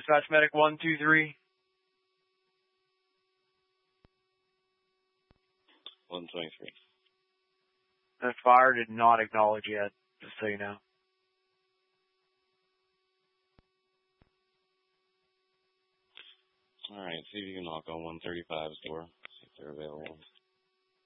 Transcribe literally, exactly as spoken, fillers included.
Dispatch medic one two three. one twenty-three. The fire did not acknowledge yet, just so you know. Alright, see if you can knock on one thirty-five's door, see if they're available.